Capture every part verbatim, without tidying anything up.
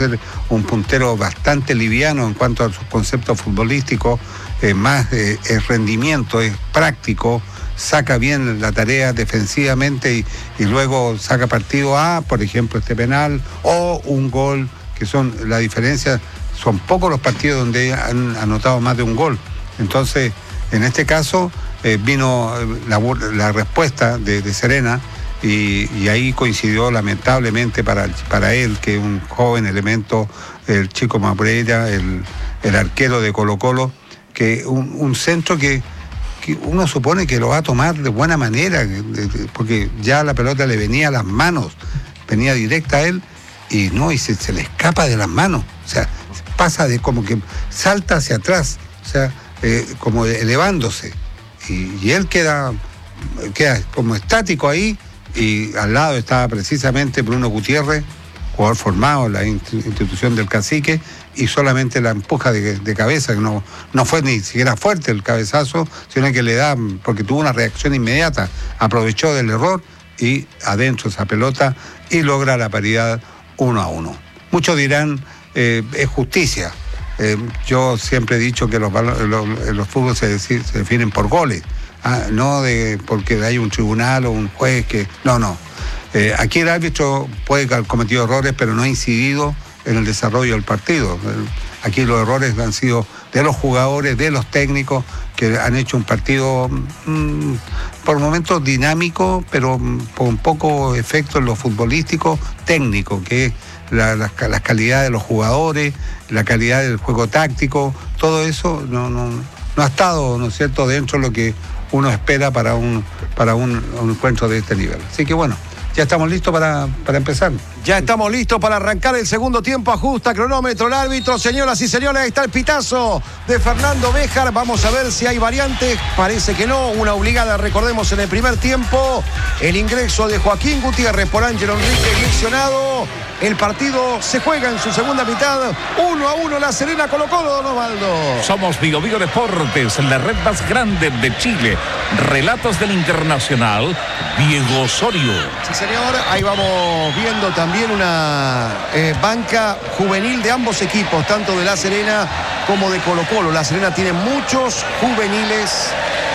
ser un puntero bastante liviano en cuanto a sus conceptos futbolísticos, eh, más eh, es rendimiento, es práctico, saca bien la tarea defensivamente y, y luego saca partido a, por ejemplo, este penal o un gol, que son la diferencia. Son pocos los partidos donde han anotado más de un gol. Entonces, en este caso, eh, vino la, la respuesta de, de Serena y, y ahí coincidió lamentablemente para, para él, que es un joven elemento, el chico Mabrera, el, el arquero de Colo-Colo, que un, un centro que, que uno supone que lo va a tomar de buena manera, de, de, porque ya la pelota le venía a las manos, venía directa a él y no, y se, se le escapa de las manos. O sea, pasa de como que salta hacia atrás, o sea, eh, como elevándose. Y, y él queda, queda como estático ahí, y al lado estaba precisamente Bruno Gutiérrez, jugador formado en la institución del Cacique, y solamente la empuja de, de cabeza, que no, no fue ni siquiera fuerte el cabezazo, sino que le da, porque tuvo una reacción inmediata, aprovechó del error y adentro esa pelota y logra la paridad uno a uno. Muchos dirán, eh, es justicia. Eh, yo siempre he dicho que los, los, los fútbol se, se definen por goles, ah, no de porque hay un tribunal o un juez que... No, no. Eh, aquí el árbitro puede haber cometido errores, pero no ha incidido en el desarrollo del partido. Aquí los errores han sido de los jugadores, de los técnicos, que han hecho un partido mmm, por momentos dinámico, pero con poco efecto en lo futbolístico técnico, que es la, la, la calidad de los jugadores, la calidad del juego táctico, todo eso no, no, no ha estado, ¿no es cierto?, dentro de lo que uno espera para un, para un, un encuentro de este nivel. Así que bueno, ya estamos listos para, para empezar. Ya estamos listos para arrancar el segundo tiempo. Ajusta cronómetro el árbitro. Señoras y señores, ahí está el pitazo de Fernando Béjar. Vamos a ver si hay variantes. Parece que no. Una obligada, recordemos, en el primer tiempo. El ingreso de Joaquín Gutiérrez por Ángelo Enrique lesionado. El partido se juega en su segunda mitad. Uno a uno La Serena Colo-Colo, don Osvaldo. Somos Bio Bio Deportes, la red más grande de Chile. Relatos del Internacional, Diego Osorio. Sí, señor. Ahí vamos viendo también una eh, banca juvenil de ambos equipos, tanto de La Serena como de Colo-Colo. La Serena tiene muchos juveniles,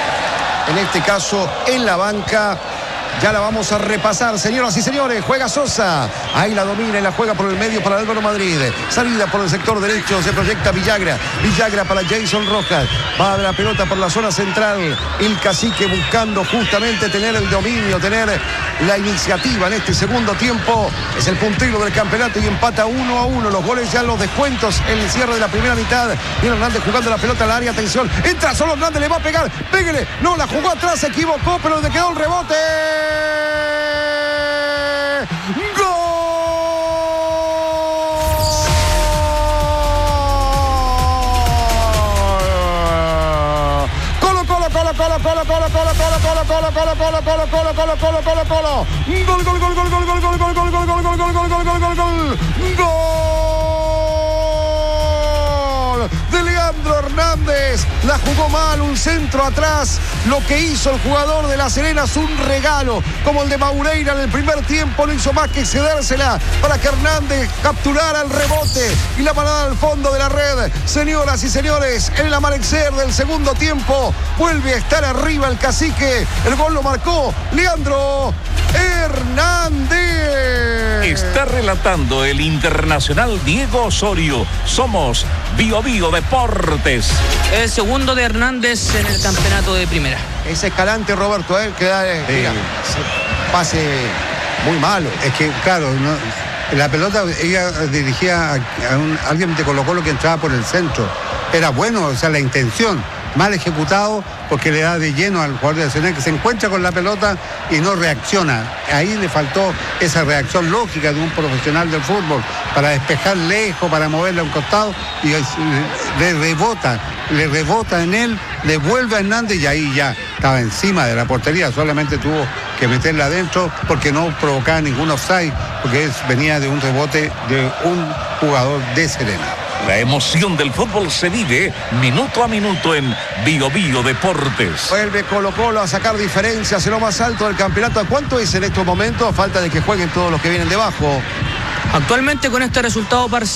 en este caso en la banca. Ya la vamos a repasar, señoras y señores. Juega Sosa, ahí la domina y la juega por el medio para Álvaro Madrid. Salida por el sector derecho, se proyecta Villagra. Villagra para Jason Rojas. Va a la pelota por la zona central. El Cacique buscando justamente tener el dominio, tener la iniciativa en este segundo tiempo. Es el puntero del campeonato y empata uno a uno. Los goles ya en los descuentos en el cierre de la primera mitad. Viene Hernández jugando la pelota al área. Atención, entra solo Hernández, le va a pegar. Péguele, no, la jugó atrás, se equivocó, pero le quedó el rebote. ¡Gol! Colo, Colo, Colo, Colo, Colo, Colo, Colo, Colo, Colo, Colo, Colo, Colo, Colo, Colo, Colo, Colo, Colo, Colo, Colo. Gol, gol, gol, gol, gol, gol, gol, gol, gol, gol, gol, gol, gol, gol, gol, gol, gol, gol. Gol de Leandro Hernández. La jugó mal, un centro atrás. Lo que hizo el jugador de La Serena es un regalo, como el de Maureira en el primer tiempo. No hizo más que cedérsela para que Hernández capturara el rebote y la parada al fondo de la red. Señoras y señores, en el amanecer del segundo tiempo vuelve a estar arriba el Cacique. El gol lo marcó Leandro Hernández. Está relatando el Internacional Diego Osorio. Somos Bio Bio Deportes. El segundo de Hernández en el campeonato de primera. Es Escalante, Roberto, ¿eh? que da, eh, sí. mira, pase muy malo. Es que, claro, no, la pelota ella dirigía a, a, un, a alguien de Colo-Colo que entraba por el centro. Era bueno, o sea, la intención. Mal ejecutado porque le da de lleno al jugador de La Serena, que se encuentra con la pelota y no reacciona. Ahí le faltó esa reacción lógica de un profesional del fútbol para despejar lejos, para moverle a un costado, y le rebota, le rebota en él, le vuelve a Hernández y ahí ya estaba encima de la portería. Solamente tuvo que meterla adentro porque no provocaba ningún offside, porque es, venía de un rebote de un jugador de Serena. La emoción del fútbol se vive minuto a minuto en Bio Bio Deportes. Vuelve Colo-Colo a sacar diferencias en lo más alto del campeonato. ¿Cuánto es en estos momentos? Falta de que jueguen todos los que vienen debajo. Actualmente con este resultado parcial